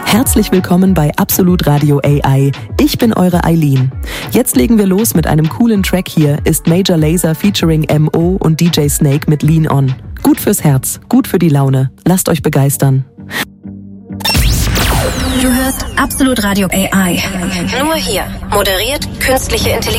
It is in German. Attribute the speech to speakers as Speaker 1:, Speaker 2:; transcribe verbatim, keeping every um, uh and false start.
Speaker 1: Herzlich willkommen bei Absolut Radio A I. Ich bin eure Eileen. Jetzt legen wir los mit einem coolen Track. Hier ist Major Lazer featuring M O und D J Snake mit Lean On. Gut fürs Herz, gut für die Laune. Lasst euch begeistern.
Speaker 2: Du hörst Absolut Radio A I. Nur hier. Moderiert künstliche Intelligenz.